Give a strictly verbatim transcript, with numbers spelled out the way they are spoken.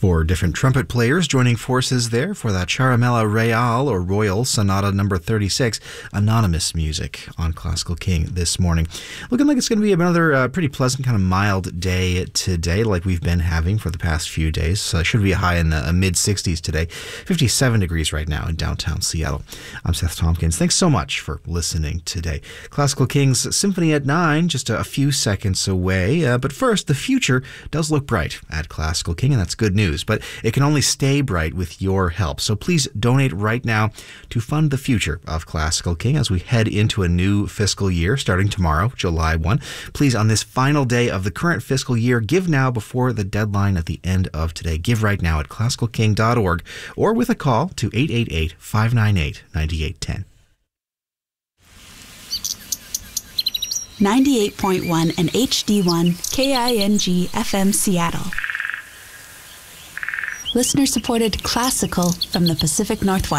Four different trumpet players joining forces there for that Charamella Real or Royal Sonata number thirty-six, anonymous music on Classical King this morning. Looking like it's going to be another uh, pretty pleasant, kind of mild day today, like we've been having for the past few days. So it should be a high in the uh, mid sixties today, fifty-seven degrees right now in downtown Seattle. I'm Seth Tompkins. Thanks so much for listening today. Classical King's Symphony at nine, just a, a few seconds away. Uh, but first, the future does look bright at Classical King, and that's good news. But it can only stay bright with your help. So please donate right now to fund the future of Classical King as we head into a new fiscal year starting tomorrow, July first. Please, on this final day of the current fiscal year, give now before the deadline at the end of today. Give right now at classical king dot org or with a call to eight eight eight, five nine eight, nine eight one zero. ninety-eight point one and H D one K I N G F M Seattle. Listener-supported classical from the Pacific Northwest.